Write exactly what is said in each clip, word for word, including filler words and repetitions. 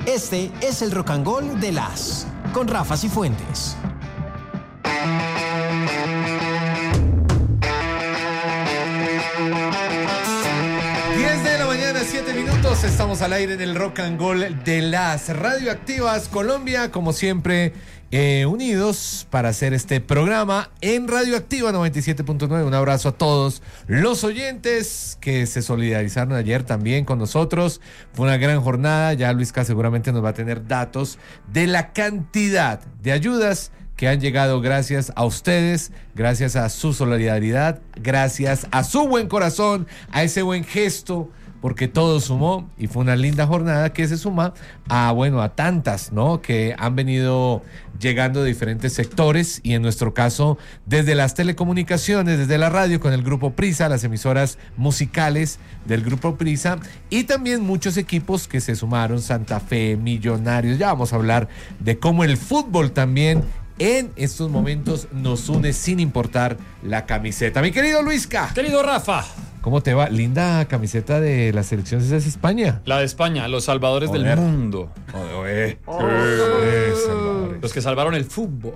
Este es el Rock and Roll de las con Rafa Cifuentes. diez de la mañana, siete minutos, estamos al aire en el Rock and Roll de las Radioactivas Colombia, como siempre, eh, unidos para hacer este programa en Radioactiva noventa y siete punto nueve. Un abrazo a todos los oyentes que se solidarizaron ayer también con nosotros. Fue una gran jornada, ya Luisca seguramente nos va a tener datos de la cantidad de ayudas que han llegado gracias a ustedes, gracias a su solidaridad, gracias a su buen corazón, a ese buen gesto, porque todo sumó y fue una linda jornada que se suma a, bueno, a tantas, ¿no?, que han venido llegando de diferentes sectores y en nuestro caso desde las telecomunicaciones, desde la radio con el Grupo Prisa, las emisoras musicales del Grupo Prisa y también muchos equipos que se sumaron, Santa Fe, Millonarios. Ya vamos a hablar de cómo el fútbol también en estos momentos nos une sin importar la camiseta. Mi querido Luisca. Querido Rafa. ¿Cómo te va? Linda camiseta de la selección, esa es España. La de España, los salvadores Joder. del mundo. Joder. Oh. Eh, salvadores. Los que salvaron el fútbol.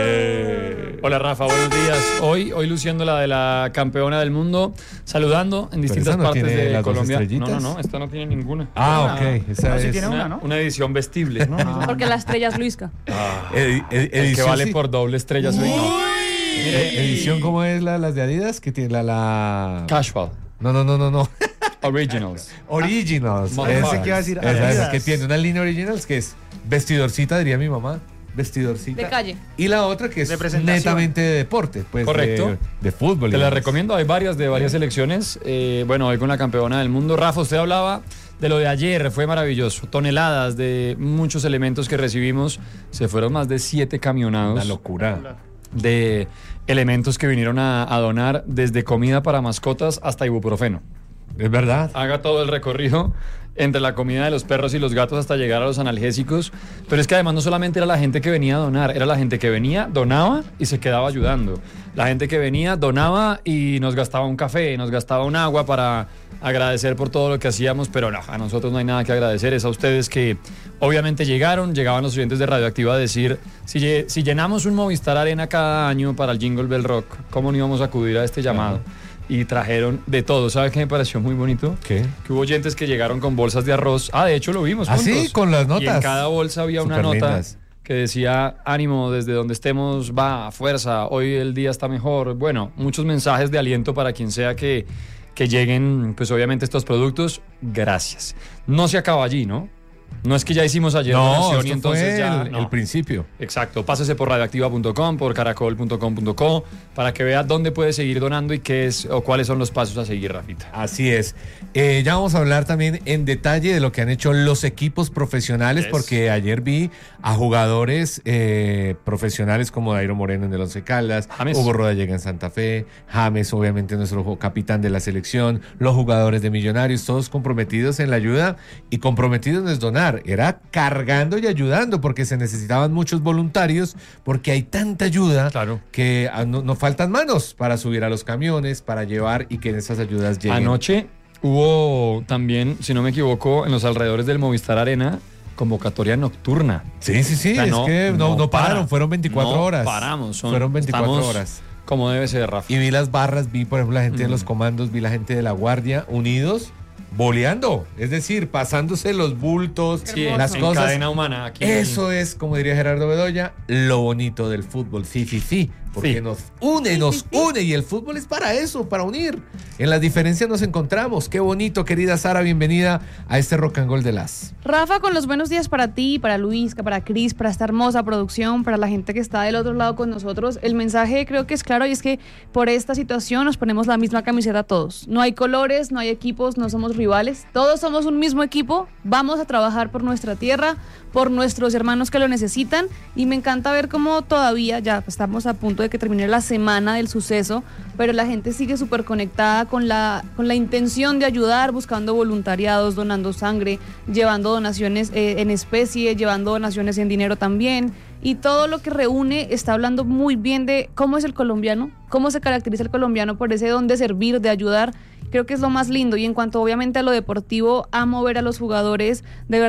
Eh. Hola Rafa, buenos días. Hoy, hoy luciendo la de la campeona del mundo, saludando en distintas no partes tiene de las Colombia. dos No, estrellitas. no, no, esta no tiene ninguna. Ah, ok. Esa no, es sí tiene una, una, ¿no? una edición vestible. No, no, no. Porque la estrella es Luisca. Ah, Edi- ed- el que edición, vale sí. por doble estrella soy no. Eh, edición, ¿cómo es la, las de Adidas? Que tiene la, la... Casual. No, no, no, no, no. Originals. Originals. Ah, esa, pensé que iba a decir esa, esa, Adidas. que tiene una línea Originals que es vestidorcita, diría mi mamá. Vestidorcita. De calle. Y la otra que es De presentación. netamente de deporte. Pues, Correcto. De, de fútbol. Te la digamos. recomiendo, hay varias de varias selecciones. Eh, bueno, hoy con la campeona del mundo. Rafa, usted hablaba de lo de ayer, fue maravilloso. Toneladas de muchos elementos que recibimos. Se fueron más de siete camionados. Una locura. De elementos que vinieron a, a donar, desde comida para mascotas hasta ibuprofeno. Es verdad. Haga todo el recorrido entre la comida de los perros y los gatos hasta llegar a los analgésicos. Pero es que además no solamente era la gente que venía a donar, era la gente que venía, donaba y se quedaba ayudando. La gente que venía, donaba y nos gastaba un café, nos gastaba un agua para agradecer por todo lo que hacíamos, pero no, a nosotros no hay nada que agradecer, es a ustedes que obviamente llegaron, llegaban los oyentes de Radioactiva a decir, si, lle- si llenamos un Movistar Arena cada año para el Jingle Bell Rock, ¿cómo no íbamos a acudir a este llamado? Y trajeron de todo. ¿Sabe qué me pareció muy bonito? ¿Qué? Que hubo oyentes que llegaron con bolsas de arroz. Ah, de hecho lo vimos ¿Ah, juntos. sí? Con las notas. Y en cada bolsa había una nota Superlindas. que decía, ánimo, desde donde estemos, va, fuerza, hoy el día está mejor. Bueno, muchos mensajes de aliento para quien sea que, que lleguen, pues obviamente estos productos. Gracias. No se acaba allí, ¿no? No es que ya hicimos ayer No, donación esto y entonces fue ya... el, no. el principio. Exacto, pásese por radioactiva punto com, por caracol punto com punto co, para que vea dónde puede seguir donando y qué es o cuáles son los pasos a seguir, Rafita. Así es. Eh, ya vamos a hablar también en detalle de lo que han hecho los equipos profesionales, Yes. porque ayer vi a jugadores eh, profesionales como Dairo Moreno en el Once Caldas, James. Hugo Rodallega en Santa Fe, James, obviamente nuestro capitán de la selección, los jugadores de Millonarios, todos comprometidos en la ayuda y comprometidos no es donar, era cargando y ayudando, porque se necesitaban muchos voluntarios, porque hay tanta ayuda Claro. que ah, no, no faltan manos para subir a los camiones, para llevar y que esas ayudas lleguen. Anoche hubo también, si no me equivoco, en los alrededores del Movistar Arena, convocatoria nocturna. Sí, sí, sí, O sea, es no- que no, no no pararon, para. fueron veinticuatro No horas. paramos, son- fueron veinticuatro estamos- horas. Como debe ser, Rafa. Y vi las barras, vi por ejemplo la gente de Mm. los comandos, vi la gente de la guardia unidos, boleando, es decir, pasándose los bultos, Sí, las en cosas. cadena humana. Aquí. Eso es, como diría Gerardo Bedoya, lo bonito del fútbol. Sí, sí, sí. Porque Sí. nos une, nos une. Y el fútbol es para eso, para unir. En las diferencias nos encontramos. Qué bonito, querida Sara. Bienvenida a este Rock and Roll de las. Rafa, con los buenos días para ti, para Luisca, para Cris, para esta hermosa producción, para la gente que está del otro lado con nosotros. El mensaje creo que es claro y es que por esta situación nos ponemos la misma camiseta todos. No hay colores, no hay equipos, no somos rivales. Todos somos un mismo equipo. Vamos a trabajar por nuestra tierra, por nuestros hermanos que lo necesitan. Y me encanta ver cómo todavía, ya estamos a punto de que termine la semana del suceso, pero la gente sigue súper conectada con la, con la intención de ayudar, buscando voluntariados, donando sangre, llevando donaciones eh, en especie, llevando donaciones en dinero también. Y todo lo que reúne está hablando muy bien de cómo es el colombiano, cómo se caracteriza el colombiano por ese don de servir, de ayudar. Creo que es lo más lindo. Y en cuanto obviamente a lo deportivo, amo ver a los jugadores de verdad